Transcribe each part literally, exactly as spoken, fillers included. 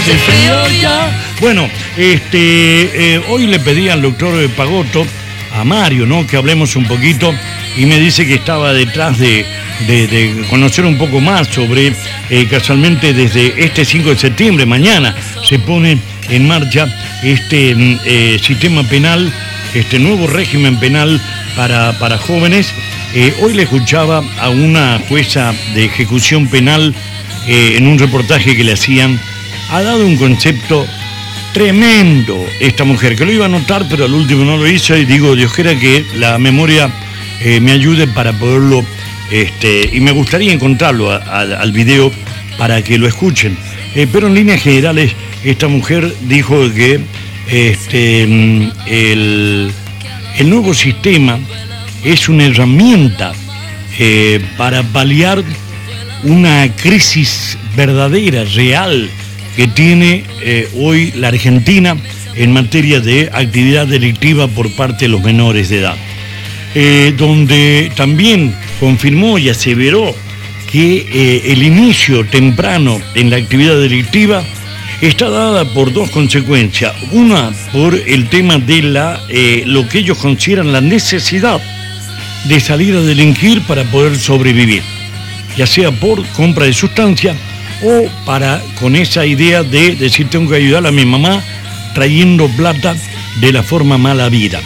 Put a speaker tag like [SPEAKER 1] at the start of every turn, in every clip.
[SPEAKER 1] hace frío ya. Bueno, este, eh, hoy le pedí al doctor Pagotto, a Mario, ¿no?, que hablemos un poquito, y me dice que estaba detrás de, de, de conocer un poco más sobre, eh, casualmente desde este cinco de septiembre, mañana, se pone en marcha este eh, sistema penal, este nuevo régimen penal para, para jóvenes. Eh, hoy le escuchaba a una jueza de ejecución penal eh, en un reportaje que le hacían. Ha dado un concepto tremendo esta mujer, que lo iba a anotar, pero al último no lo hizo, y digo, Dios quiera que la memoria eh, me ayude para poderlo, este, y me gustaría encontrarlo a, a, al video para que lo escuchen. Eh, pero en líneas generales, esta mujer dijo que este, el, el nuevo sistema es una herramienta eh, para paliar una crisis verdadera, real, que tiene eh, hoy la Argentina en materia de actividad delictiva por parte de los menores de edad. Eh, donde también confirmó y aseveró que eh, el inicio temprano en la actividad delictiva está dada por dos consecuencias. Una, por el tema de la, eh, lo que ellos consideran la necesidad de salir a delinquir para poder sobrevivir, ya sea por compra de sustancia o para, con esa idea de decir, tengo que ayudar a mi mamá trayendo plata de la forma mala vida.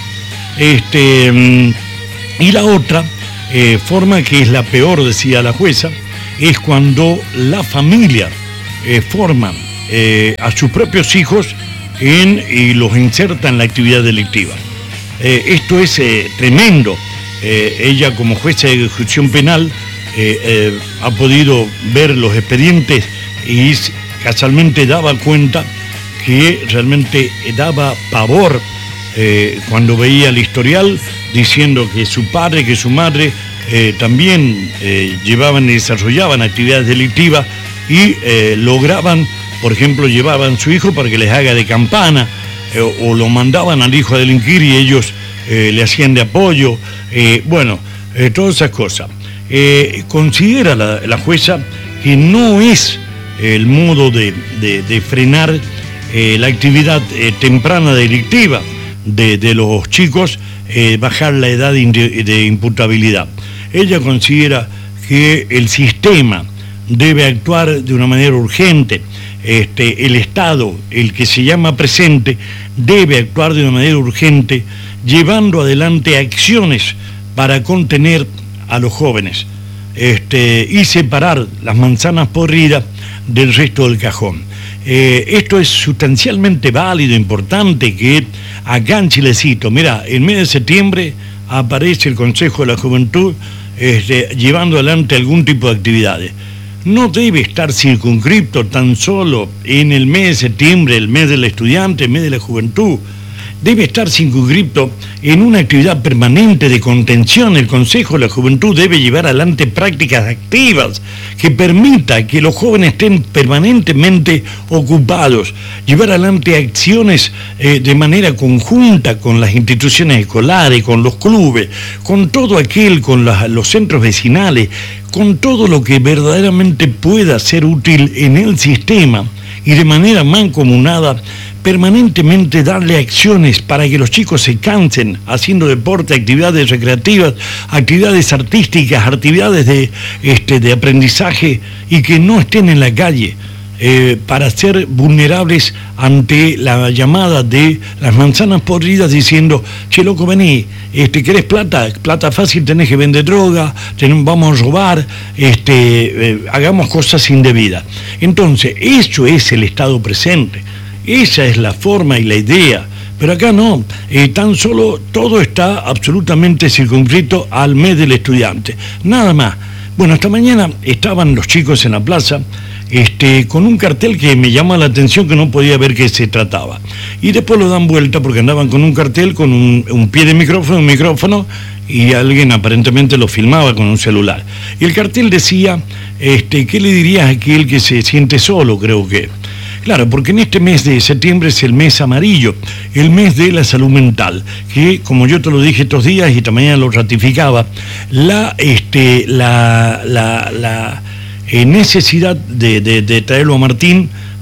[SPEAKER 1] Este, y la otra eh, forma, que es la peor, decía la jueza, es cuando la familia eh, forma eh, a sus propios hijos en, y los inserta en la actividad delictiva. Eh, esto es eh, tremendo. Eh, ella, como jueza de ejecución penal, Eh, eh, ha podido ver los expedientes y casualmente daba cuenta que realmente daba pavor eh, cuando veía el historial, diciendo que su padre, que su madre eh, también eh, llevaban y desarrollaban actividades delictivas y eh, lograban, por ejemplo, llevaban a su hijo para que les haga de campana eh, o lo mandaban al hijo a delinquir y ellos eh, le hacían de apoyo, eh, bueno, eh, todas esas cosas. Eh, considera la, la jueza que no es el modo de, de, de frenar eh, la actividad eh, temprana delictiva de, de los chicos, eh, bajar la edad de, de imputabilidad. Ella considera que el sistema debe actuar de una manera urgente. Este, el Estado, el que se llama presente, debe actuar de una manera urgente, llevando adelante acciones para contener a los jóvenes este, y separar las manzanas podridas del resto del cajón. Eh, esto es sustancialmente válido, importante, que acá en Chilecito, mira, en mes de septiembre aparece el Consejo de la Juventud este, llevando adelante algún tipo de actividades. No debe estar circunscripto tan solo en el mes de septiembre, el mes del estudiante, el mes de la juventud. Debe estar circunscripto en una actividad permanente de contención. El Consejo de la Juventud debe llevar adelante prácticas activas que permita que los jóvenes estén permanentemente ocupados, llevar adelante acciones eh, de manera conjunta con las instituciones escolares, con los clubes, con todo aquel, con la, los centros vecinales, con todo lo que verdaderamente pueda ser útil en el sistema y de manera mancomunada, permanentemente darle acciones para que los chicos se cansen haciendo deporte, actividades recreativas, actividades artísticas, actividades de, este, de aprendizaje y que no estén en la calle eh, para ser vulnerables ante la llamada de las manzanas podridas diciendo, che loco, vení, este, ¿querés plata? Plata fácil, tenés que vender droga, ten, vamos a robar, este, eh, hagamos cosas indebidas. Entonces, eso es el Estado presente. Esa es la forma y la idea, pero acá no, eh, tan solo todo está absolutamente circunscrito al mes del estudiante, nada más. Bueno, esta mañana estaban los chicos en la plaza este, con un cartel que me llama la atención, que no podía ver qué se trataba. Y después lo dan vuelta porque andaban con un cartel, con un, un pie de micrófono, un micrófono, y alguien aparentemente lo filmaba con un celular. Y el cartel decía, este, ¿qué le dirías a aquel que se siente solo? Creo que... Claro, porque en este mes de septiembre es el mes amarillo, el mes de la salud mental, que como yo te lo dije estos días y esta mañana lo ratificaba, la, este, la, la, la eh, necesidad de, de, de traerlo a Martín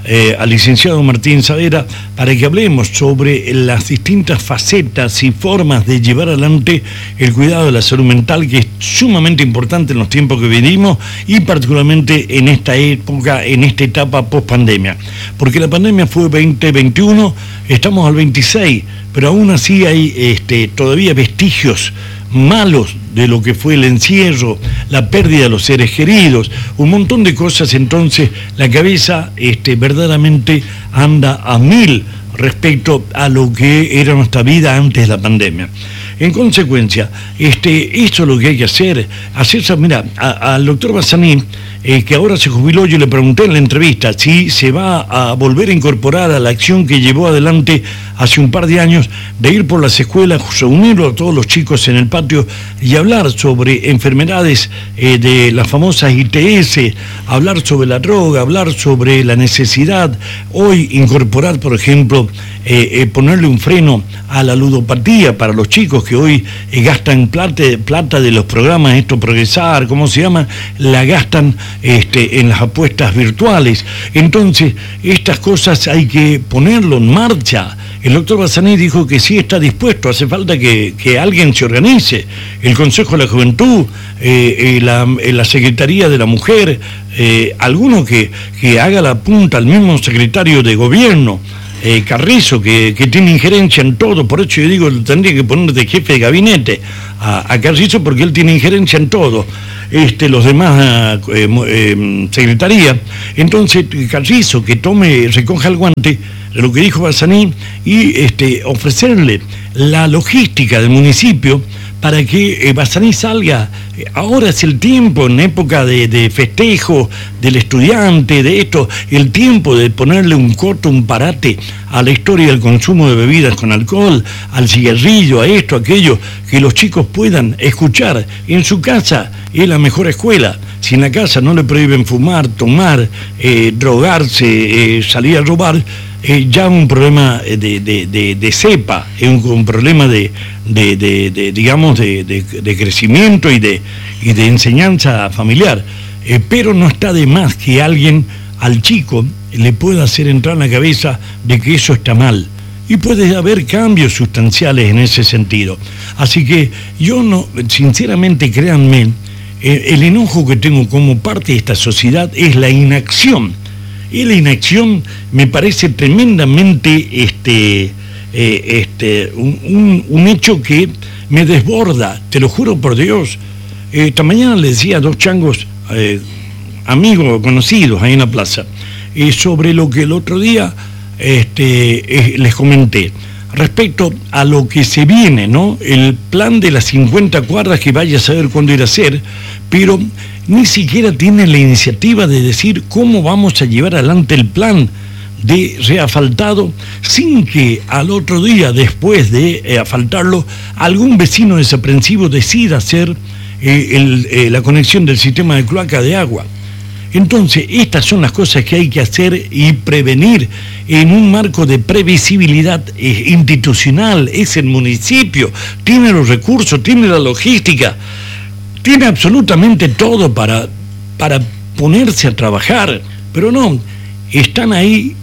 [SPEAKER 1] eh, al licenciado Martín Saavedra para que hablemos sobre las distintas facetas y formas de llevar adelante el cuidado de la salud mental, que es sumamente importante en los tiempos que vivimos y particularmente en esta época, en esta etapa post-pandemia. Porque la pandemia fue veinte veintiuno, estamos al veintiséis, pero aún así hay este, todavía vestigios malos de lo que fue el encierro, la pérdida de los seres queridos, un montón de cosas. Entonces la cabeza este, verdaderamente anda a mil respecto a lo que era nuestra vida antes de la pandemia. En consecuencia, este, esto es lo que hay que hacer. hacer mira, a, al doctor Bassani, eh, que ahora se jubiló, yo le pregunté en la entrevista si se va a volver a incorporar a la acción que llevó adelante hace un par de años, de ir por las escuelas, reunir a todos los chicos en el patio y hablar sobre enfermedades eh, de las famosas I T S, hablar sobre la droga, hablar sobre la necesidad, hoy incorporar, por ejemplo, eh, eh, ponerle un freno a la ludopatía para los chicos que hoy eh, gastan plata, plata de los programas, esto Progresar, ¿cómo se llama? La gastan este, en las apuestas virtuales. Entonces, estas cosas hay que ponerlo en marcha. El doctor Bassani dijo que sí está dispuesto, hace falta que, que alguien se organice, el Consejo de la Juventud, eh, eh, la, eh, la Secretaría de la Mujer, eh, alguno que, que haga la punta al mismo secretario de Gobierno, eh, Carrizo, que, que tiene injerencia en todo. Por eso yo digo, tendría que poner de jefe de gabinete a, a Carrizo, porque él tiene injerencia en todo. Este, los demás eh, eh, secretarías. Entonces, Carrizo, que tome, recoja el guante de lo que dijo Bassani y este, ofrecerle la logística del municipio para que eh, Bassani salga. Ahora es el tiempo, en época de, de festejo del estudiante, de esto, el tiempo de ponerle un corto, un parate a la historia del consumo de bebidas con alcohol, al cigarrillo, a esto, a aquello, que los chicos puedan escuchar. En su casa es la mejor escuela. Si en la casa no le prohíben fumar, tomar, eh, drogarse, eh, salir a robar, eh, ya un problema de, de, de, de cepa, es un, un problema de, de, de, de digamos, de, de, de crecimiento y de, y de enseñanza familiar. Eh, pero no está de más que alguien al chico le pueda hacer entrar en la cabeza de que eso está mal. Y puede haber cambios sustanciales en ese sentido. Así que yo no, sinceramente, créanme, eh, el enojo que tengo como parte de esta sociedad es la inacción. Y la inacción me parece tremendamente este, eh, este, un, un, un hecho que me desborda, te lo juro por Dios. Eh, esta mañana le decía a dos changos, eh, amigos, conocidos ahí en la plaza, eh, sobre lo que el otro día este, eh, les comenté, respecto a lo que se viene, ¿no? El plan de las cincuenta cuadras, que vaya a saber cuándo ir a hacer, pero ni siquiera tienen la iniciativa de decir cómo vamos a llevar adelante el plan de reasfaltado sin que al otro día, después de eh, asfaltarlo, algún vecino desaprensivo decida hacer eh, el, eh, la conexión del sistema de cloaca de agua. Entonces, estas son las cosas que hay que hacer y prevenir en un marco de previsibilidad eh, institucional. Es el municipio, tiene los recursos, tiene la logística, tiene absolutamente todo para, para ponerse a trabajar, pero no, están ahí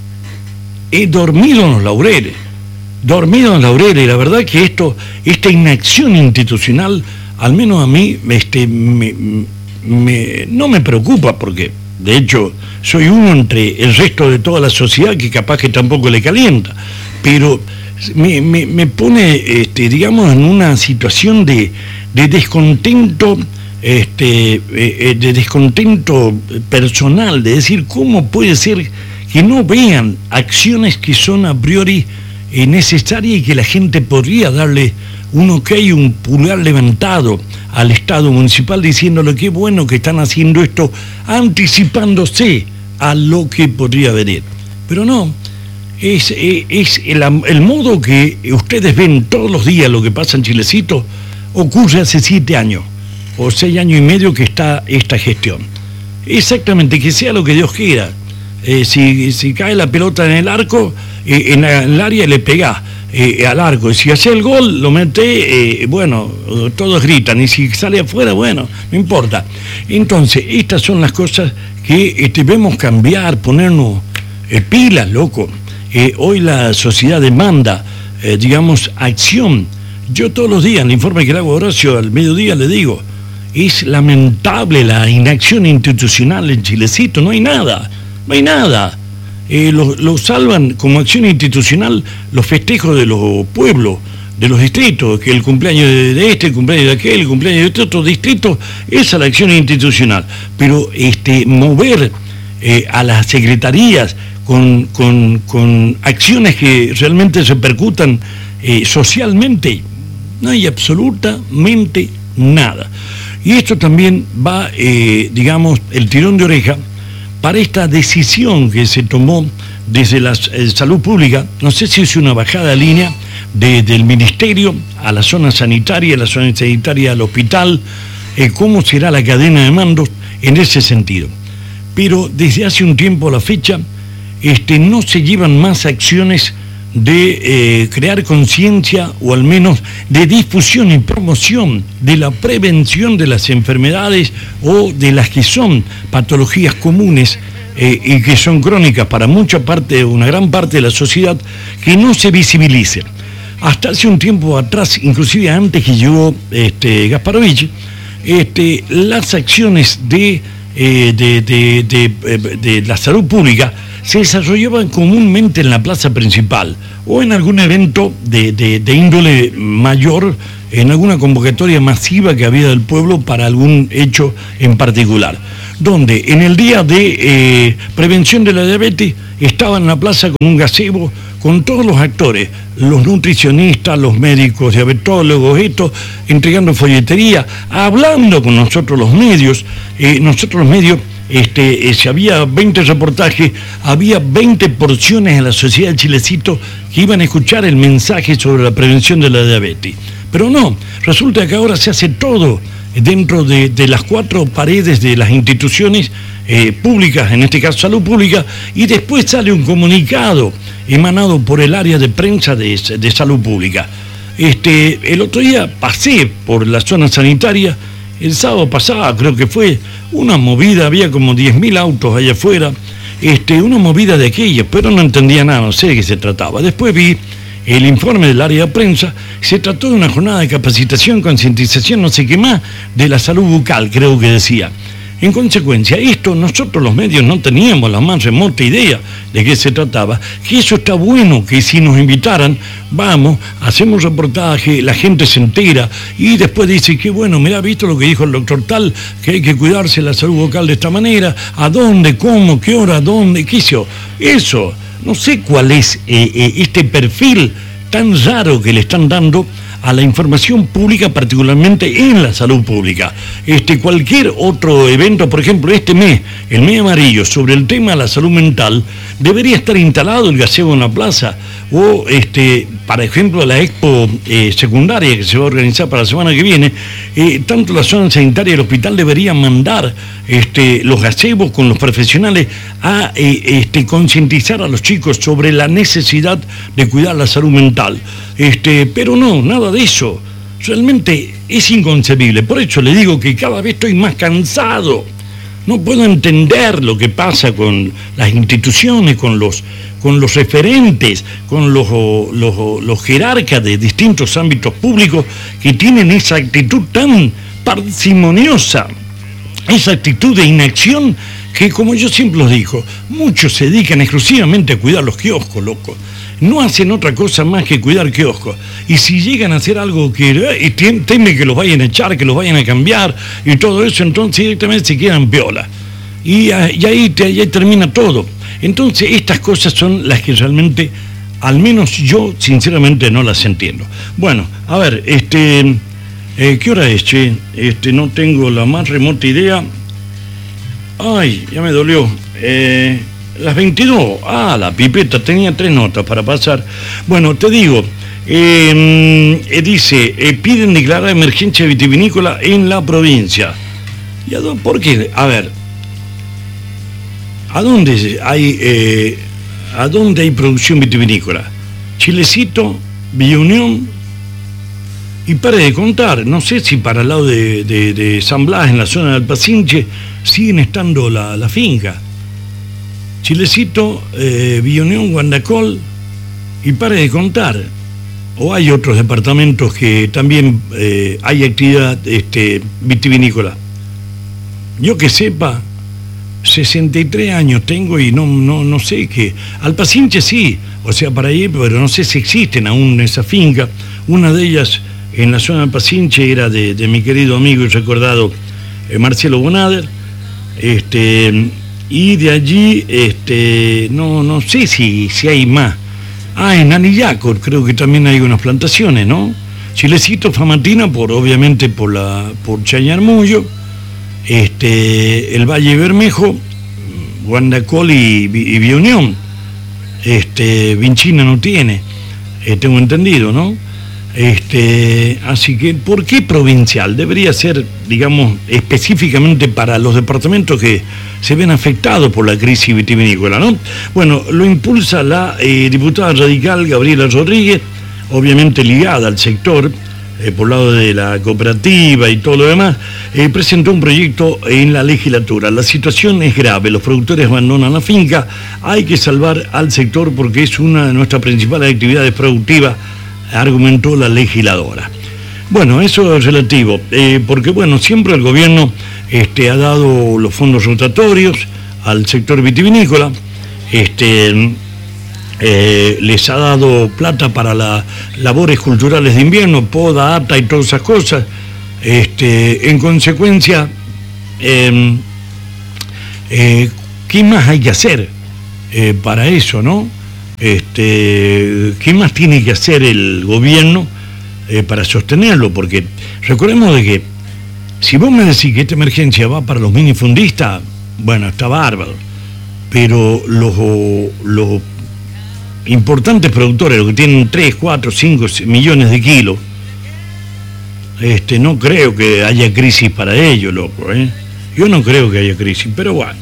[SPEAKER 1] eh, dormidos en los laureles, dormidos en los laureles, y la verdad que esto, esta inacción institucional, al menos a mí, este, me, me, no me preocupa, porque de hecho soy uno entre el resto de toda la sociedad que capaz que tampoco le calienta, pero me, me, me pone, este, digamos, en una situación de de descontento, este, eh, de descontento personal, de decir, ¿cómo puede ser que no vean acciones que son a priori eh, necesarias y que la gente podría darle un ok, un pulgar levantado al Estado municipal diciéndole qué bueno que están haciendo esto, anticipándose a lo que podría venir? Pero no, es, es, es el, el modo que ustedes ven todos los días lo que pasa en Chilecito. Ocurre hace siete años o seis años y medio que está esta gestión. Exactamente, que sea lo que Dios quiera. Eh, si, si cae la pelota en el arco, eh, en, la, en el área le pega eh, al arco. Y si hace el gol, lo mete, eh, bueno, todos gritan. Y si sale afuera, bueno, no importa. Entonces, estas son las cosas que este, debemos cambiar, ponernos eh, pilas, loco. Eh, hoy la sociedad demanda, eh, digamos, acción. Yo todos los días, en el informe que le hago a Horacio al mediodía, le digo, es lamentable la inacción institucional en Chilecito, no hay nada, no hay nada. Eh, lo, lo salvan como acción institucional los festejos de los pueblos, de los distritos, que el cumpleaños de este, el cumpleaños de aquel, el cumpleaños de este otro distrito, esa es la acción institucional. Pero este, mover eh, a las secretarías con, con, con acciones que realmente se percutan eh, socialmente, no hay absolutamente nada. Y esto también va, eh, digamos, el tirón de oreja para esta decisión que se tomó desde la eh, salud pública, no sé si es una bajada de línea desde el ministerio a la zona sanitaria, la zona sanitaria al hospital, eh, cómo será la cadena de mandos en ese sentido. Pero desde hace un tiempo a la fecha, este, no se llevan más acciones de eh, crear conciencia o al menos de difusión y promoción de la prevención de las enfermedades o de las que son patologías comunes eh, y que son crónicas para mucha parte, una gran parte de la sociedad, que no se visibilicen. Hasta hace un tiempo atrás, inclusive antes que llegó este, Gasparovich, este, las acciones de, eh, de, de, de, de, de la salud pública se desarrollaban comúnmente en la plaza principal o en algún evento de, de, de índole mayor, en alguna convocatoria masiva que había del pueblo para algún hecho en particular, donde en el día de eh, prevención de la diabetes estaba en la plaza con un gazebo, con todos los actores, los nutricionistas, los médicos, diabetólogos, esto, entregando folletería, hablando con nosotros los medios, eh, nosotros los medios, Este, eh, si había veinte reportajes, había veinte porciones en la sociedad de Chilecito que iban a escuchar el mensaje sobre la prevención de la diabetes. Pero no, resulta que ahora se hace todo dentro de, de las cuatro paredes de las instituciones eh, públicas, en este caso salud pública, y después sale un comunicado emanado por el área de prensa de, de salud pública. Este, el otro día pasé por la zona sanitaria. El sábado pasado creo que fue una movida, había como diez mil autos allá afuera, este, una movida de aquella, pero no entendía nada, no sé de qué se trataba. Después vi el informe del área de prensa, se trató de una jornada de capacitación, concientización, no sé qué más, de la salud bucal, creo que decía. En consecuencia, esto nosotros los medios no teníamos la más remota idea de qué se trataba, que eso está bueno, que si nos invitaran, vamos, hacemos reportaje, la gente se entera y después dice que bueno, mira, visto lo que dijo el doctor tal, que hay que cuidarse la salud bucal de esta manera, a dónde, cómo, qué hora, dónde, qué hizo. Eso, no sé cuál es eh, eh, este perfil tan raro que le están dando a la información pública, particularmente en la salud pública. Este, cualquier otro evento, por ejemplo, este mes, el mes amarillo, sobre el tema de la salud mental, debería estar instalado el gazebo en la plaza, o, este, por ejemplo, la expo eh, secundaria que se va a organizar para la semana que viene, eh, tanto la zona sanitaria y el hospital deberían mandar este, los gazebos con los profesionales a eh, este, concientizar a los chicos sobre la necesidad de cuidar la salud mental. Este, pero no, nada de eso. Realmente es inconcebible. Por eso le digo que cada vez estoy más cansado. No puedo entender lo que pasa con las instituciones, con los, con los referentes, con los, los, los jerarcas de distintos ámbitos públicos que tienen esa actitud tan parsimoniosa, esa actitud de inacción que, como yo siempre los digo, muchos se dedican exclusivamente a cuidar los kioscos, loco. No hacen otra cosa más que cuidar kioscos. Y si llegan a hacer algo que eh, temen que los vayan a echar, que los vayan a cambiar y todo eso, entonces directamente se quedan piola. Y, y, ahí, te, y ahí termina todo. Entonces estas cosas son las que realmente, al menos yo sinceramente no las entiendo. Bueno, a ver, este, eh, ¿qué hora es, che? Este, no tengo la más remota idea. Ay, ya me dolió. Eh... Las veintidós, ah, la pipeta, tenía tres notas para pasar. Bueno, te digo, eh, eh, dice, eh, piden declarar emergencia vitivinícola en la provincia. ¿Y a dónde, por qué? A ver, ¿a dónde hay, eh, a dónde hay producción vitivinícola? Chilecito, Villa Unión, y pare de contar, no sé si para el lado de, de, de San Blas, en la zona del Alpacinche, siguen estando la, la finca. Chilecito, eh, Villa Unión, Guandacol, y pare de contar. O hay otros departamentos que también eh, hay actividad este, vitivinícola. Yo que sepa, sesenta y tres años tengo y no, no, no sé qué. Alpacinche sí, o sea, para ahí, pero no sé si existen aún esas fincas. Una de ellas en la zona de Alpacinche era de, de mi querido amigo y recordado eh, Marcelo Bonader. Este, y de allí, este, no, no sé si, si hay más. Ah, en Anillaco creo que también hay unas plantaciones, ¿no? Chilecito, Famatina, por, obviamente por, la, por Chañarmullo. Este, el Valle Bermejo, Guandacol y, y Villa Unión. Este, Vinchina no tiene, eh, tengo entendido, ¿no? Este, así que, ¿por qué provincial? Debería ser, digamos, específicamente para los departamentos que se ven afectados por la crisis vitivinícola, ¿no? Bueno, lo impulsa la eh, diputada radical Gabriela Rodríguez, obviamente ligada al sector, Eh, por lado de la cooperativa y todo lo demás, eh, presentó un proyecto en la legislatura. La situación es grave, los productores abandonan la finca, hay que salvar al sector porque es una de nuestras principales actividades productivas, argumentó la legisladora. Bueno, eso es relativo, eh, porque bueno, siempre el gobierno este, ha dado los fondos rotatorios al sector vitivinícola, este... Eh, les ha dado plata para las labores culturales de invierno, poda, ata y todas esas cosas. Este, en consecuencia, eh, eh, ¿qué más hay que hacer eh, para eso, no? Este, ¿qué más tiene que hacer el gobierno eh, para sostenerlo? Porque recordemos de que si vos me decís que esta emergencia va para los minifundistas, bueno, está bárbaro, pero los, los importantes productores, los que tienen tres, cuatro, cinco millones de kilos, este, no creo que haya crisis para ellos, loco, ¿eh? Yo no creo que haya crisis, pero bueno.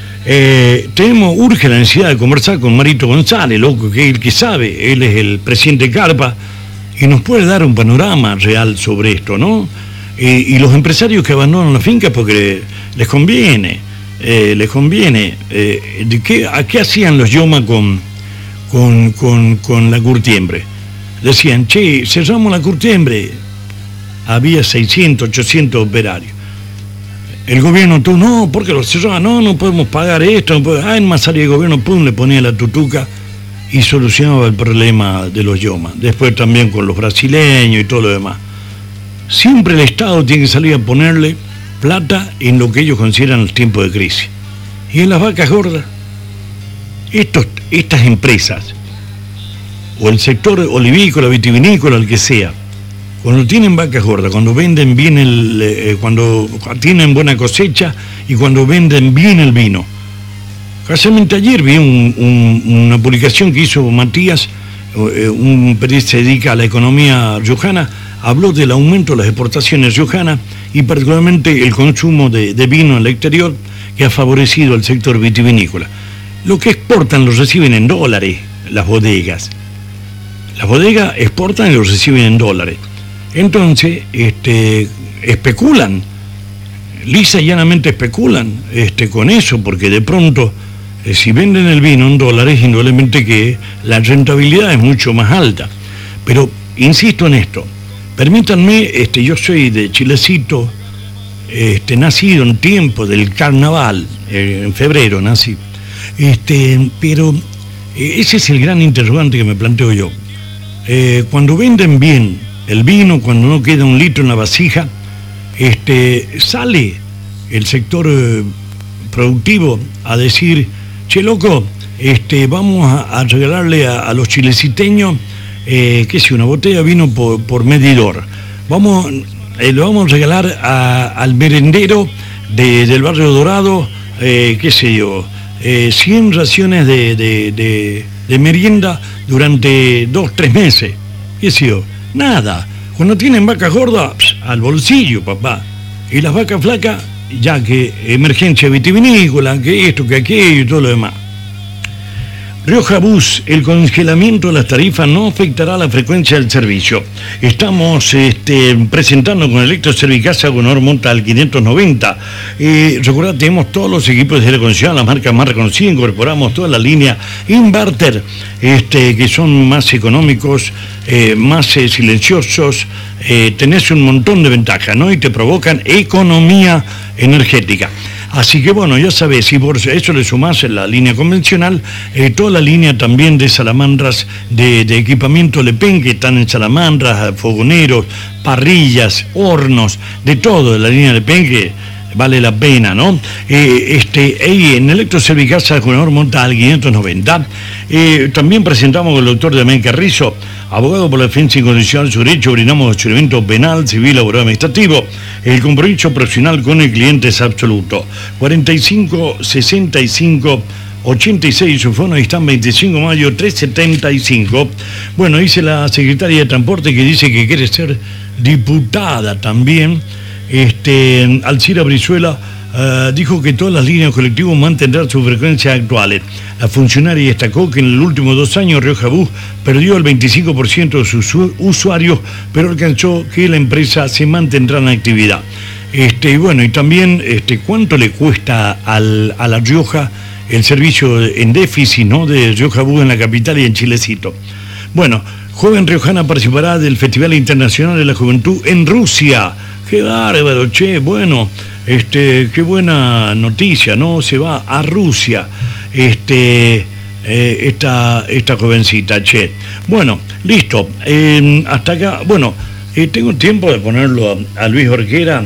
[SPEAKER 1] Eh, tenemos, urge la necesidad de conversar con Marito González, loco, que es el que sabe, él es el presidente Carpa, y nos puede dar un panorama real sobre esto, ¿no? Eh, y los empresarios que abandonan la finca porque les conviene, eh, les conviene. Eh, ¿de qué, ¿A qué hacían los Yoma con... Con, con, con la curtiembre? Decían, che, cerramos la curtiembre. Había seiscientos, ochocientos operarios. El gobierno, tú, no, porque lo cerraban, no, no podemos pagar esto. No podemos. Ah, en más salía el gobierno, pum, le ponía la tutuca y solucionaba el problema de los Yomas. Después también con los brasileños y todo lo demás. Siempre el Estado tiene que salir a ponerle plata en lo que ellos consideran los tiempos de crisis. Y en las vacas gordas, Estos, estas empresas, o el sector olivícola, vitivinícola, el que sea, cuando tienen vacas gordas, cuando venden bien el, eh, cuando tienen buena cosecha y cuando venden bien el vino. Casualmente ayer vi un, un, una publicación que hizo Matías, eh, un periodista que se dedica a la economía riojana, habló del aumento de las exportaciones riojanas y particularmente el consumo de, de vino en el exterior, que ha favorecido al sector vitivinícola. Lo que exportan lo reciben en dólares, las bodegas. Las bodegas exportan y lo reciben en dólares. Entonces, este, especulan, lisa y llanamente especulan este, con eso, porque de pronto, eh, si venden el vino en dólares, indudablemente que la rentabilidad es mucho más alta. Pero, insisto en esto, permítanme, este, yo soy de Chilecito, este, nacido en tiempo del carnaval, eh, en febrero nací. Este, pero eh, ese es el gran interrogante que me planteo yo. Eh, cuando venden bien el vino, cuando no queda un litro en la vasija, este, sale el sector eh, productivo a decir, che loco, este, vamos a, a regalarle a, a los chileciteños, eh, qué sé, una botella de vino por, por medidor. Vamos, eh, lo vamos a regalar a, al merendero de, del barrio Dorado, eh, qué sé yo, Eh, cien raciones de, de, de, de merienda durante dos, tres meses. ¿Qué sé yo? Nada. Cuando tienen vacas gordas, pss, al bolsillo, papá. Y las vacas flacas, ya que emergencia vitivinícola, que esto, que aquello y todo lo demás. Rioja Bus, el congelamiento de las tarifas no afectará la frecuencia del servicio. Estamos este, presentando con Electroservicasa Gonor Montal quinientos noventa. Eh, recordad, tenemos todos los equipos de aire acondicionado, las marcas más reconocidas, incorporamos toda la línea inverter, este, que son más económicos, eh, más eh, silenciosos, eh, tenés un montón de ventajas, ¿no? Y te provocan economía energética. Así que bueno, ya sabés, si por eso le sumás en la línea convencional, eh, toda la línea también de salamandras, de, de equipamiento Lepen, que están en salamandras, fogoneros, parrillas, hornos, de todo de la línea Lepen, que vale la pena, ¿no? Eh, este, eh, en Electroservicasa Gonor Montal quinientos noventa, eh, también presentamos al doctor Damián Carrizo, abogado por la defensa incondicional de su derecho, brindamos asesoramiento penal, civil, laboral, administrativo. El compromiso profesional con el cliente es absoluto. cuarenta y cinco, sesenta y cinco, ochenta y seis, su fono están veinticinco de mayo, trescientos setenta y cinco. Bueno, dice la secretaria de Transporte que dice que quiere ser diputada también. Este, Alcira Brizuela uh, dijo que todas las líneas colectivas mantendrán sus frecuencias actuales. La funcionaria destacó que en los últimos dos años Rioja Bus perdió el veinticinco por ciento de sus usuarios, pero alcanzó que la empresa se mantendrá en actividad. Este, bueno, y también este, cuánto le cuesta al, a La Rioja el servicio en déficit, ¿no?, de Rioja Bus en la capital y en Chilecito. Bueno, joven riojana participará del Festival Internacional de la Juventud en Rusia. Qué bárbaro, che, bueno, este, qué buena noticia, ¿no? Se va a Rusia, este, eh, esta, esta jovencita, che. Bueno, listo, eh, hasta acá, bueno, eh, tengo tiempo de ponerlo a, a Luis Jorquera.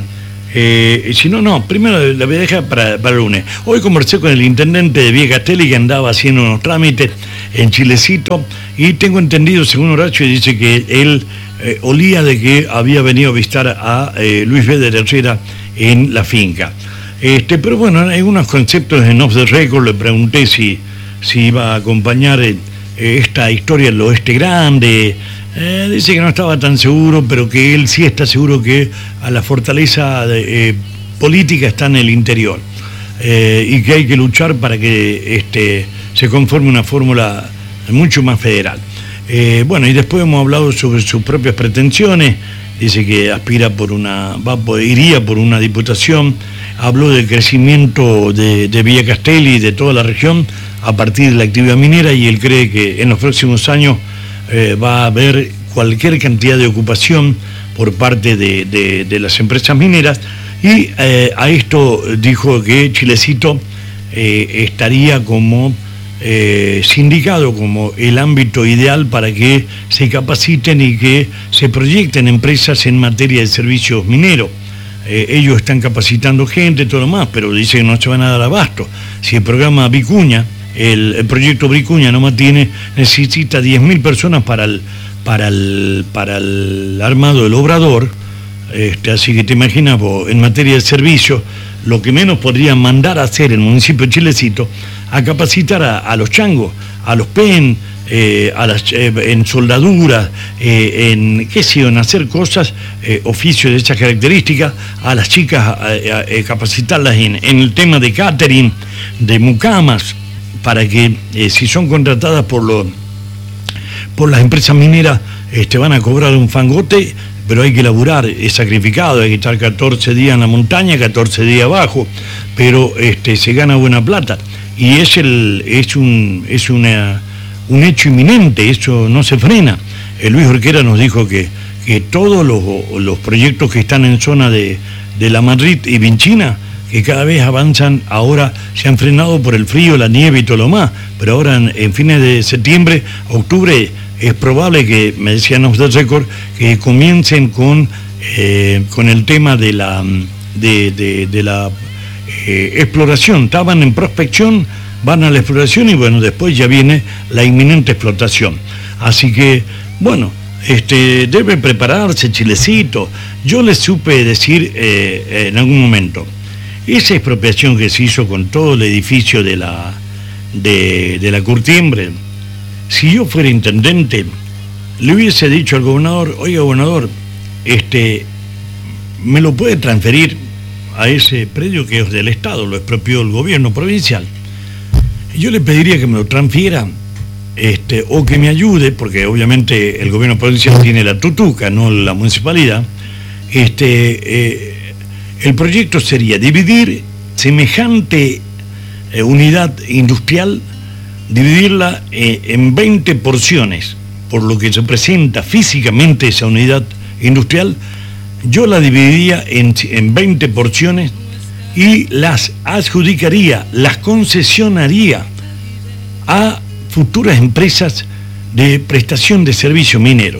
[SPEAKER 1] Eh, si no, no, primero la voy a dejar para, para el lunes. Hoy conversé con el intendente de Villa Castelli, que andaba haciendo unos trámites en Chilecito, y tengo entendido, según Horacio, dice que él eh, olía de que había venido a visitar a eh, Luis B. de Herrera en la finca. Este, pero bueno, hay unos conceptos en Off the Record, le pregunté si, si iba a acompañar eh, esta historia del Oeste Grande. Eh, dice que no estaba tan seguro, pero que él sí está seguro que a la fortaleza de, eh, política está en el interior, eh, y que hay que luchar para que este, se conforme una fórmula mucho más federal. Eh, bueno, y después hemos hablado sobre sus propias pretensiones. Dice que aspira por una, va, iría por una diputación. Habló del crecimiento de, de Villa Castelli y de toda la región a partir de la actividad minera, y él cree que en los próximos años Eh, va a haber cualquier cantidad de ocupación por parte de, de, de las empresas mineras, y eh, a esto dijo que Chilecito eh, estaría como eh, sindicado como el ámbito ideal para que se capaciten y que se proyecten empresas en materia de servicios mineros. Eh, ellos están capacitando gente, todo lo más, pero dicen que no se van a dar abasto. Si el programa Vicuña, El, el proyecto Bricuña nomás tiene, necesita diez mil personas para el, para el, para el armado del obrador, este, así que te imaginas vos, en materia de servicio, lo que menos podrían mandar a hacer el municipio de Chilecito, a capacitar a, a los changos, a los P E N, eh, a las, eh, en soldaduras, eh, en qué sé yo, en hacer cosas, eh, oficios de esas características, a las chicas, a, a, a capacitarlas en, en el tema de catering, de mucamas, para que eh, si son contratadas por, lo, por las empresas mineras, este, van a cobrar un fangote, pero hay que laburar, es sacrificado, hay que estar catorce días en la montaña, catorce días abajo, pero este, se gana buena plata. Y es, el, es, un, es una, un hecho inminente, eso no se frena. El Luis Jorquera nos dijo que, que todos los, los proyectos que están en zona de, de La Madrid y Vinchina, que cada vez avanzan, ahora se han frenado por el frío, la nieve y todo lo más, pero ahora en, en fines de septiembre, octubre, es probable que, me decían Off the Record, que comiencen con, eh, con el tema de la, de, de, de la eh, exploración. Estaban en prospección, van a la exploración y bueno, después ya viene la inminente explotación. Así que, bueno, este, debe prepararse Chilecito. Yo les supe decir eh, en algún momento, esa expropiación que se hizo con todo el edificio de la, de, de la Curtiembre, si yo fuera intendente, le hubiese dicho al gobernador, oiga gobernador, este, me lo puede transferir a ese predio que es del Estado, lo expropió el gobierno provincial. Yo le pediría que me lo transfiera este, o que me ayude, porque obviamente el gobierno provincial tiene la tutuca, no la municipalidad. Este, eh, el proyecto sería dividir semejante eh, unidad industrial, dividirla eh, en veinte porciones, por lo que se presenta físicamente esa unidad industrial. Yo la dividiría en, en veinte porciones y las adjudicaría, las concesionaría a futuras empresas de prestación de servicio minero.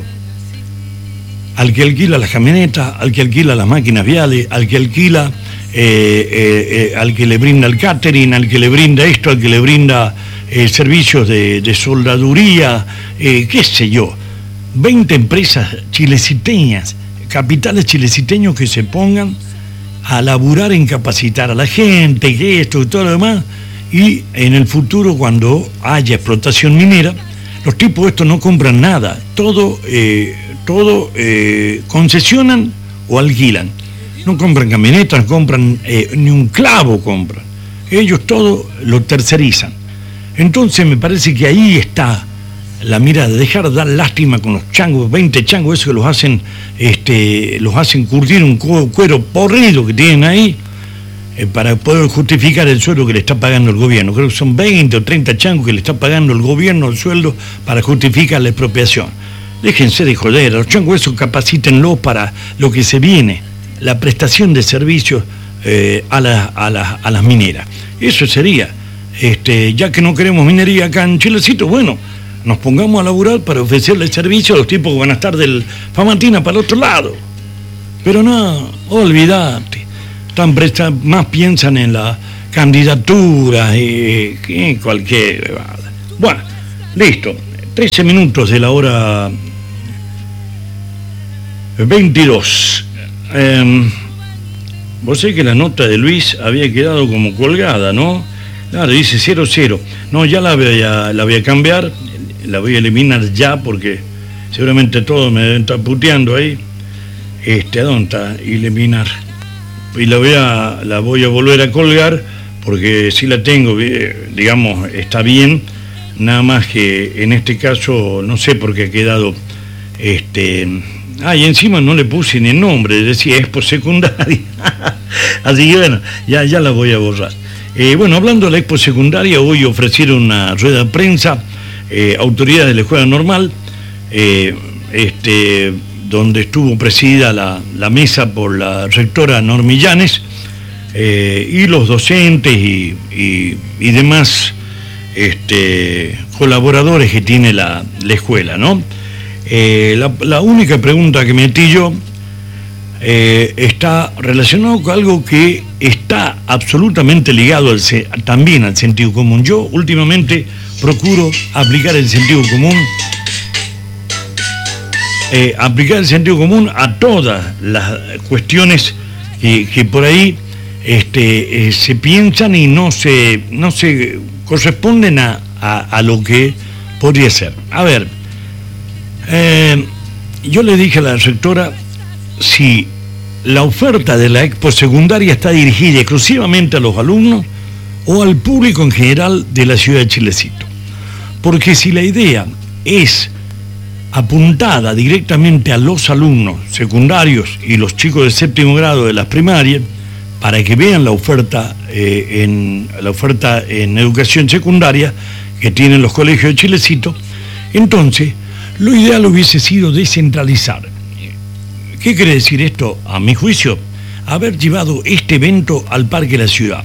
[SPEAKER 1] Al que alquila las camionetas, al que alquila las máquinas viales, al que alquila, eh, eh, eh, al que le brinda el catering, al que le brinda esto, al que le brinda eh, servicios de, de soldaduría, eh, qué sé yo. veinte empresas chileciteñas, capitales chileciteños que se pongan a laburar en capacitar a la gente, que esto y todo lo demás, y en el futuro, cuando haya explotación minera, los tipos estos no compran nada, todo, eh, todo eh, concesionan o alquilan. No compran camionetas, no compran eh, ni un clavo compran. Ellos todo lo tercerizan. Entonces me parece que ahí está la mirada, dejar de dar lástima con los changos, veinte changos, esos que los hacen, este, los hacen curtir un cuero podrido que tienen ahí, eh, para poder justificar el sueldo que le está pagando el gobierno. Creo que son veinte o treinta changos que le está pagando el gobierno el sueldo para justificar la expropiación. Déjense de joder, los changos esos capacítenlos para lo que se viene, la prestación de servicios eh, a, la, a, la, a las mineras. Eso sería, este, ya que no queremos minería acá en Chilecito, bueno, nos pongamos a laburar para ofrecerle servicio a los tipos que van a estar del Famatina para el otro lado. Pero no, olvídate. Tan presta, más piensan en la candidatura y, y cualquier... Bueno, listo. trece minutos de la hora veintidós. Eh, vos sé que la nota de Luis había quedado como colgada, ¿no? Claro, dice cero cero. No, ya la voy a, la voy a cambiar. La voy a eliminar ya porque seguramente todos me deben estar puteando ahí. Este, ¿a dónde está? Eliminar. Y la voy a, la voy a volver a colgar porque si la tengo, digamos, está bien. Nada más que en este caso no sé por qué ha quedado este. Ah, y encima no le puse ni el nombre, decía Expo Secundaria. Así que bueno, ya, ya la voy a borrar. Eh, bueno, hablando de la Expo Secundaria, hoy ofrecieron una rueda de prensa. Eh, autoridades de la Escuela Normal, eh, este, donde estuvo presidida la, la mesa por la rectora Normillanes, eh, y los docentes y, y, y demás este, colaboradores que tiene la, la escuela, ¿no? Eh, la, la única pregunta que metí yo eh, está relacionado con algo que está absolutamente ligado al, también al sentido común. Yo últimamente procuro aplicar el sentido común, eh, aplicar el sentido común a todas las cuestiones que, que por ahí este, eh, se piensan y no se, no se corresponden a, a, a lo que podría ser. A ver, eh, yo le dije a la rectora si la oferta de la Expo Secundaria está dirigida exclusivamente a los alumnos o al público en general de la ciudad de Chilecito. Porque si la idea es apuntada directamente a los alumnos secundarios y los chicos de séptimo grado de las primarias, para que vean la oferta, eh, en, la oferta en educación secundaria que tienen los colegios de Chilecito, entonces lo ideal hubiese sido descentralizar. ¿Qué quiere decir esto? A mi juicio, haber llevado este evento al Parque de la Ciudad.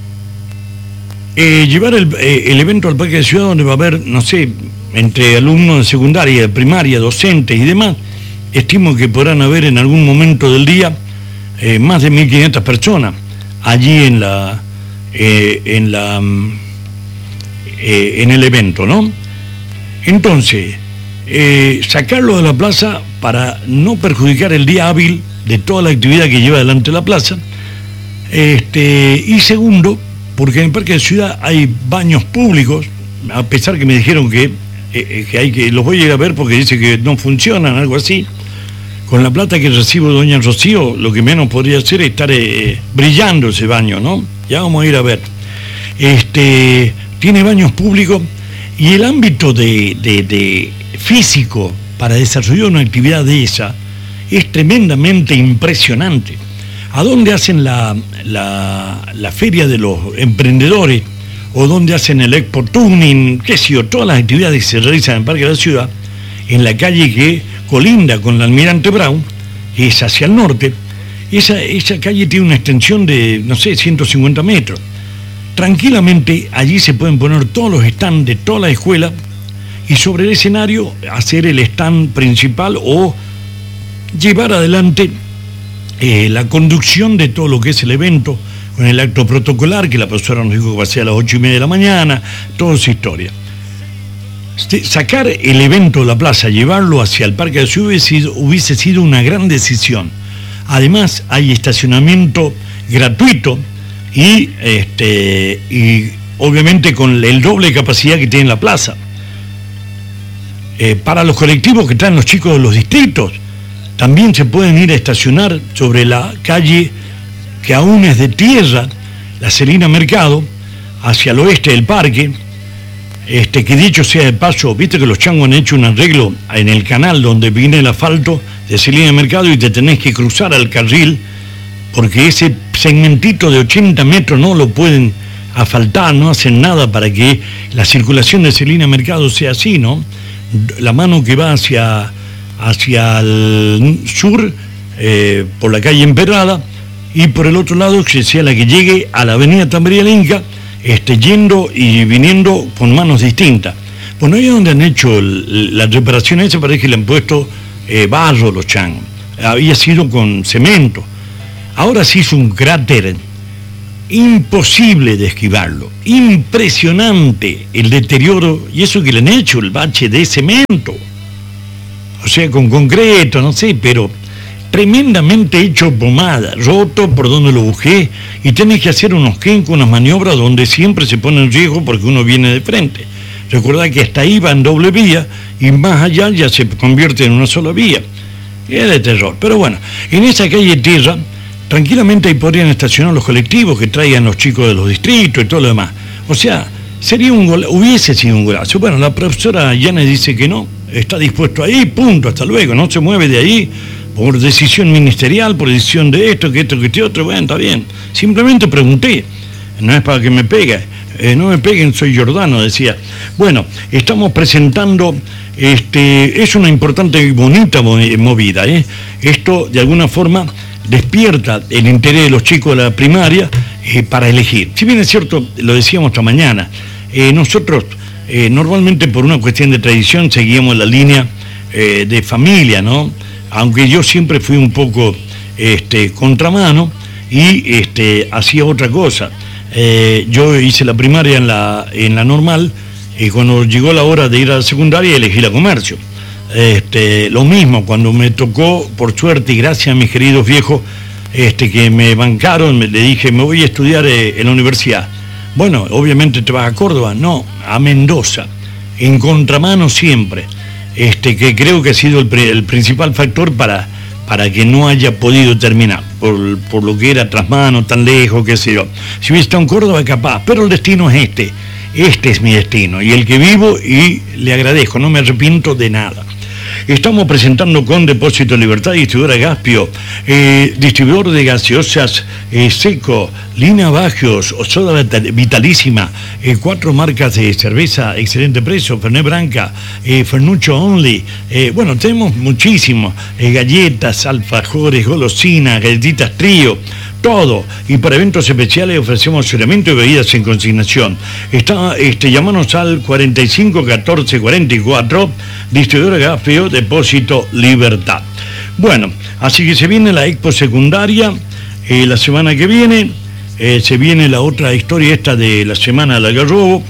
[SPEAKER 1] Eh, llevar el, eh, el evento al Parque de la Ciudad, donde va a haber, no sé, entre alumnos de secundaria, de primaria, docentes y demás, estimo que podrán haber en algún momento del día eh, más de mil quinientas personas allí en la, eh, en la, eh, en el evento, ¿no? Entonces, eh, sacarlo de la plaza para no perjudicar el día hábil de toda la actividad que lleva adelante la plaza, este, y segundo, porque en el Parque de Ciudad hay baños públicos, a pesar que me dijeron que, eh, que hay que los voy a ir a ver porque dice que no funcionan, algo así. Con la plata que recibo doña Rocío, lo que menos podría hacer es estar eh, brillando ese baño, ¿no? Ya vamos a ir a ver. Este, tiene baños públicos Y el ámbito de, de, de físico para desarrollar una actividad de esa es tremendamente impresionante. ¿A dónde hacen la, la, la feria de los emprendedores? ¿O dónde hacen el Expo Tuning? ¿Qué sé yo? Todas las actividades que se realizan en el Parque de la Ciudad, en la calle que colinda con el Almirante Brown, que es hacia el norte. Esa, esa calle tiene una extensión de, no sé, ciento cincuenta metros. Tranquilamente allí se pueden poner todos los stands de toda la escuela y sobre el escenario hacer el stand principal o llevar adelante eh, la conducción de todo lo que es el evento con el acto protocolar, que la profesora nos dijo que va a ser a las ocho y media de la mañana, toda esa historia. Sacar el evento de la plaza, llevarlo hacia el Parque de la Ciudad hubiese sido, hubiese sido una gran decisión. Además hay estacionamiento gratuito y, este, y obviamente con el doble de capacidad que tiene la plaza. Eh, para los colectivos que traen los chicos de los distritos, también se pueden ir a estacionar sobre la calle que aún es de tierra, la Celina Mercado, hacia el oeste del parque. Este, que dicho sea de paso, viste que los changos han hecho un arreglo en el canal donde viene el asfalto de Celina Mercado y te tenés que cruzar al carril porque ese segmentito de ochenta metros no lo pueden asfaltar, no hacen nada para que la circulación de Celina Mercado sea así, ¿no? La mano que va hacia, hacia el sur, eh, por la calle Emperrada, y por el otro lado que sea la que llegue a la avenida Tambería del Inca, este, yendo y viniendo con manos distintas. Bueno, ahí es donde han hecho el, la reparación esa, parece que le han puesto eh, barro los changos. Había sido con cemento. Ahora sí es un cráter imposible de esquivarlo. Impresionante el deterioro, y eso que le han hecho, el bache de cemento. O sea, con concreto, no sé, pero tremendamente hecho pomada, roto por donde lo busqué, y tenés que hacer unos quencos, unas maniobras donde siempre se pone en riesgo porque uno viene de frente. Recordad que hasta ahí va en doble vía y más allá ya se convierte en una sola vía. Es de terror. Pero bueno, en esa calle tierra, tranquilamente ahí podrían estacionar los colectivos que traigan los chicos de los distritos y todo lo demás. O sea, sería un gol, hubiese sido un golazo. Bueno, la profesora Yanes dice que no, está dispuesto ahí, punto, hasta luego, no se mueve de ahí por decisión ministerial, por decisión de esto, que esto, que este otro. Bueno, está bien. Simplemente pregunté, no es para que me pegue, eh, no me peguen, soy Giordano, decía. Bueno, estamos presentando, este, es una importante y bonita movida, ¿eh? Esto, de alguna forma, despierta el interés de los chicos de la primaria eh, para elegir. Si bien es cierto, lo decíamos esta mañana, eh, nosotros eh, normalmente por una cuestión de tradición seguíamos la línea eh, de familia, ¿no? Aunque yo siempre fui un poco este, contramano y este, hacía otra cosa. Eh, yo hice la primaria en la, en la normal y cuando llegó la hora de ir a la secundaria elegí la comercio. Este, lo mismo, cuando me tocó, por suerte y gracias a mis queridos viejos este, que me bancaron, me, le dije, me voy a estudiar eh, en la universidad. Bueno, obviamente te vas a Córdoba, no, a Mendoza, en contramano siempre. Este, que creo que ha sido el, el principal factor para, para que no haya podido terminar, por, por lo que era trasmano, tan lejos, qué sé yo. Si hubiese estado en Córdoba, capaz, pero el destino es este, este es mi destino, y el que vivo, y le agradezco, no me arrepiento de nada. Estamos presentando con Depósito Libertad, distribuidora Gaspio, eh, distribuidor de gaseosas eh, Seco, Lina Bagios, Soda Vitalísima, eh, cuatro marcas de cerveza, excelente precio, Fernet Branca, eh, Fernucho Only, eh, bueno, tenemos muchísimos, eh, galletas, alfajores, golosinas, galletitas trío, todo, y para eventos especiales ofrecemos asesoramiento y bebidas en consignación. Está, este, llámanos al cuarenta y cinco catorce cuarenta y cuatro, distribuidora Gaspio, Depósito Libertad. Bueno, así que se viene la expo secundaria eh, la semana que viene, eh, se viene la otra historia esta de la semana del Algarrobo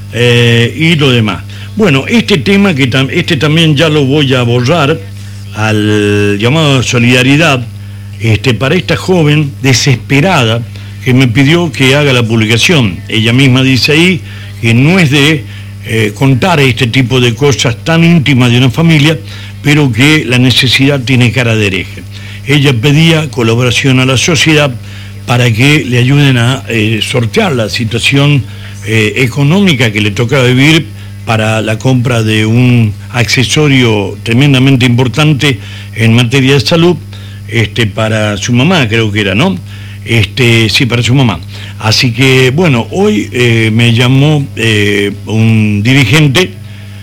[SPEAKER 1] eh, y lo demás. Bueno, este tema, que tam este también ya lo voy a borrar al llamado Solidaridad, Este, para esta joven desesperada que me pidió que haga la publicación. Ella misma dice ahí que no es de eh, contar este tipo de cosas tan íntimas de una familia, pero que la necesidad tiene cara de hereje. Ella pedía colaboración a la sociedad para que le ayuden a eh, sortear la situación eh, económica que le toca vivir para la compra de un accesorio tremendamente importante en materia de salud, este, para su mamá, creo que era, ¿no? Este, sí, para su mamá. Así que, bueno, hoy eh, me llamó eh, un dirigente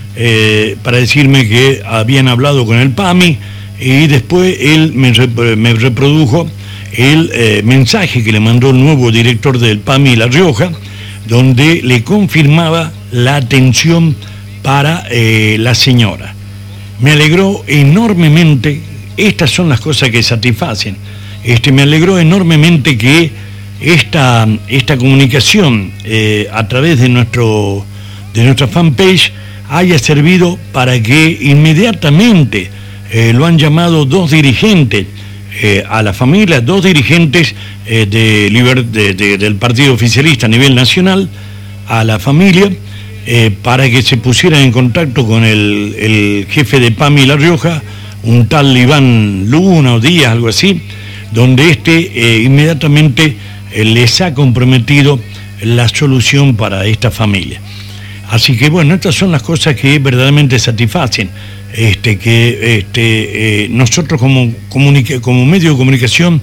[SPEAKER 1] eh, para decirme que habían hablado con el PAMI, y después él me, me reprodujo el eh, mensaje que le mandó el nuevo director del PAMI La Rioja, donde le confirmaba la atención para eh, la señora. Me alegró enormemente, estas son las cosas que satisfacen, este, me alegró enormemente que esta, esta comunicación eh, a través de, nuestro, de nuestra fanpage haya servido para que inmediatamente eh, lo han llamado dos dirigentes eh, a la familia, dos dirigentes eh, de liber, de, de, del partido oficialista a nivel nacional, a la familia, eh, para que se pusieran en contacto con el, el jefe de PAMI La Rioja, un tal Iván Luna o Díaz, algo así, donde este eh, inmediatamente eh, les ha comprometido la solución para esta familia. Así que bueno, estas son las cosas que verdaderamente satisfacen, este, que este, eh, nosotros como, como medio de comunicación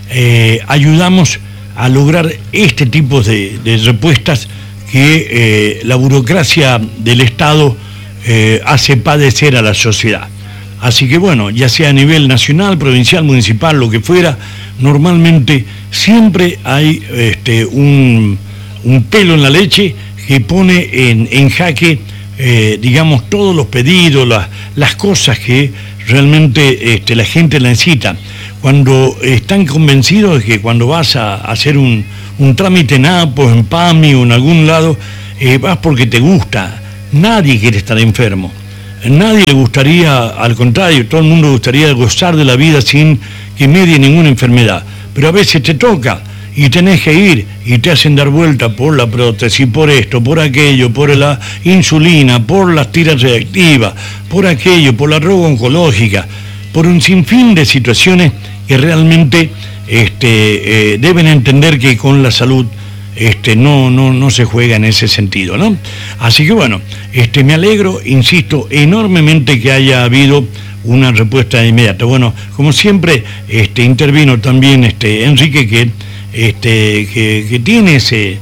[SPEAKER 1] eh, ayudamos a lograr este tipo de, de respuestas que eh, la burocracia del Estado eh, hace padecer a la sociedad. Así que bueno, ya sea a nivel nacional, provincial, municipal, lo que fuera, normalmente siempre hay este, un, un pelo en la leche que pone en, en jaque, eh, digamos, todos los pedidos, las, las cosas que realmente este, la gente necesita. Cuando están convencidos de que cuando vas a hacer un, un trámite en APO, en PAMI o en algún lado, eh, vas porque te gusta. Nadie quiere estar enfermo. Nadie le gustaría, al contrario, todo el mundo le gustaría gozar de la vida sin que medie ninguna enfermedad. Pero a veces te toca y tenés que ir y te hacen dar vuelta por la prótesis, por esto, por aquello, por la insulina, por las tiras reactivas, por aquello, por la droga oncológica, por un sinfín de situaciones que realmente este, eh, deben entender que con la salud Este, no, no, no se juega en ese sentido, ¿no? Así que bueno, este, me alegro, insisto, enormemente que haya habido una respuesta inmediata. Bueno, como siempre, este, intervino también este, Enrique, que, este, que, que tiene ese,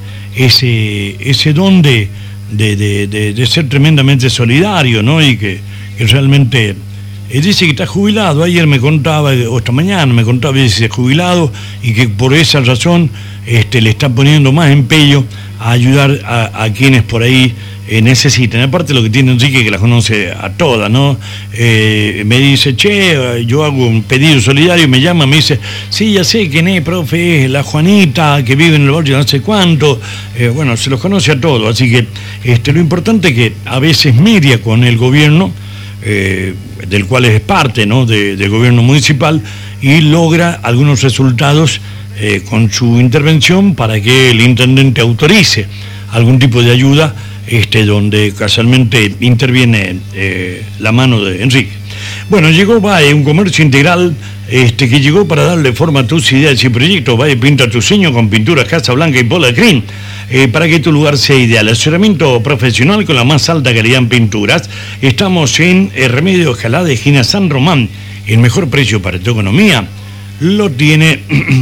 [SPEAKER 1] ese, ese don de, de, de, de, de ser tremendamente solidario, ¿no? Y que, que realmente eh, dice que está jubilado. Ayer me contaba, o esta mañana me contaba que dice jubilado y que por esa razón Este, le está poniendo más empeño a ayudar a, a quienes por ahí eh, necesitan. Aparte lo que tiene Enrique, que la conoce a todas, ¿no? Eh, me dice, che, yo hago un pedido solidario, me llama, me dice, sí, ya sé quién es, profe, es la Juanita, que vive en el barrio no sé cuánto. Eh, bueno, se los conoce a todos, así que este, lo importante es que a veces media con el gobierno, eh, del cual es parte, ¿no? De, del gobierno municipal, y logra algunos resultados Eh, con su intervención para que el intendente autorice algún tipo de ayuda, este, donde casualmente interviene eh, la mano de Enrique. Bueno, llegó VAE, un comercio integral este, que llegó para darle forma a tus ideas y proyectos. VAE pinta tu sueño con pinturas Casa Blanca y Pola Green, eh, para que tu lugar sea ideal. Asesoramiento profesional con la más alta calidad en pinturas. Estamos en eh, Remedio Escalada de Esquina San Román. El mejor precio para tu economía lo tiene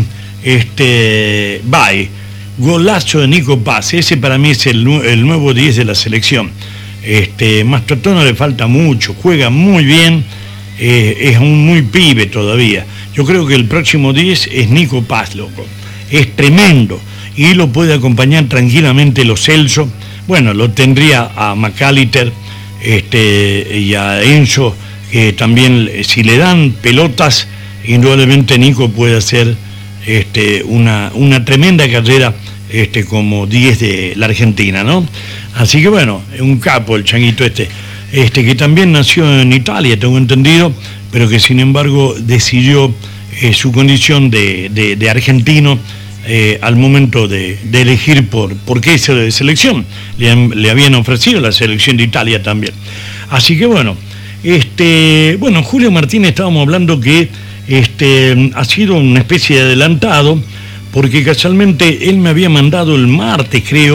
[SPEAKER 1] Este, VAE, golazo de Nico Paz, ese para mí es el, el nuevo diez de la selección. Este, Mastrotano le falta mucho, juega muy bien, eh, es un muy pibe todavía. Yo creo que el próximo diez es Nico Paz, loco, es tremendo, y lo puede acompañar tranquilamente los Celso. Bueno, lo tendría a McAllister este, y a Enzo, que también si le dan pelotas, indudablemente Nico puede hacer Este, una, una tremenda carrera este, como diez de la Argentina, ¿no? Así que bueno, un capo el changuito este, este que también nació en Italia, tengo entendido, pero que sin embargo decidió eh, su condición de, de, de argentino eh, al momento de, de elegir por, por qué selección. Le, le habían ofrecido la selección de Italia también. Así que bueno, este, bueno, Julio Martínez, estábamos hablando que Este, ha sido una especie de adelantado, porque casualmente él me había mandado el martes, creo,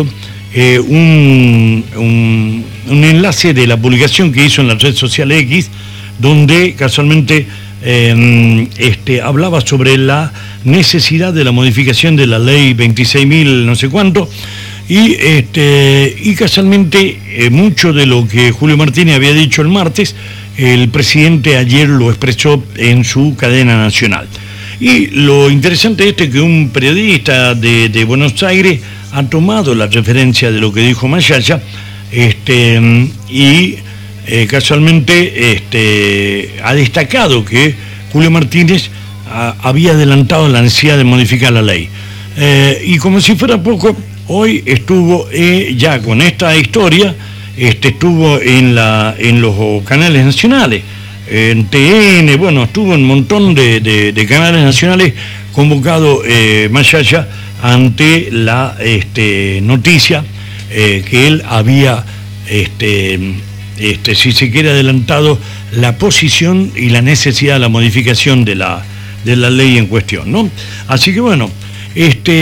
[SPEAKER 1] eh, un, un, un enlace de la publicación que hizo en la red social X, donde casualmente eh, este, hablaba sobre la necesidad de la modificación de la ley veintiséis mil no sé cuánto, y, este, y casualmente eh, mucho de lo que Julio Martínez había dicho el martes, el presidente ayer lo expresó en su cadena nacional. Y lo interesante es que un periodista de, de Buenos Aires ha tomado la referencia de lo que dijo Mayaya, este, y eh, casualmente este, ha destacado que Julio Martínez a, había adelantado la necesidad de modificar la ley. Eh, y como si fuera poco, hoy estuvo eh, ya con esta historia, este, estuvo en, la, en los canales nacionales, en T N, bueno, estuvo en un montón de, de, de canales nacionales convocado eh, Mayaya ante la este, noticia eh, que él había, este, este, si se quiere, adelantado la posición y la necesidad de la modificación de la, de la ley en cuestión, ¿no? Así que bueno, este...